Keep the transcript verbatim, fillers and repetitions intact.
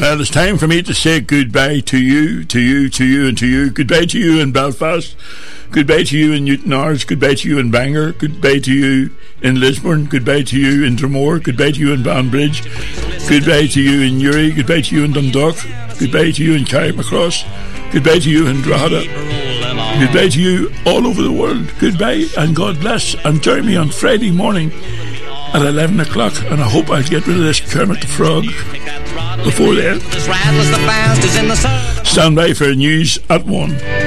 Well, it's time for me to say goodbye to you, to you, to you, and to you. Goodbye to you in Belfast. Goodbye to you in Newtownards. Goodbye to you in Bangor. Goodbye to you in Lisburn. Goodbye to you in Dromore. Goodbye to you in Banbridge. Goodbye to you in Newry. Goodbye to you in Dundalk. Goodbye to you in Carrickmacross. Goodbye to you in Drogheda. Goodbye to you all over the world. Goodbye and God bless. And join me on Friday morning at eleven o'clock, and I hope I'll get rid of this Kermit the Frog before then. Stand by for news at one.